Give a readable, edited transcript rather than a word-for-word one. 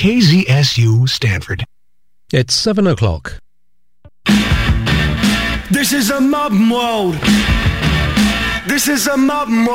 KZSU Stanford. It's 7 o'clock. This is a modern world. This is a modern world.